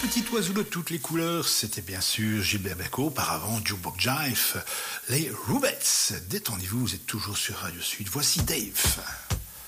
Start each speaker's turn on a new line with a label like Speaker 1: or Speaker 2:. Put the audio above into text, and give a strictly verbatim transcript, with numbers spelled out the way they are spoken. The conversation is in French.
Speaker 1: petit oiseau de toutes les couleurs, c'était bien sûr Gilbert Bécaud, auparavant Jukebox Jive, les Rubettes. Détendez-vous, vous êtes toujours sur Radio Sud. Voici Dave.